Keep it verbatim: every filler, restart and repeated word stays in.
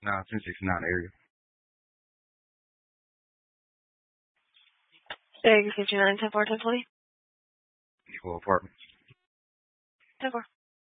Nah, ten sixty-nine area. Egg fifty-nine, ten four, ten twenty. Equal apartment. ten four.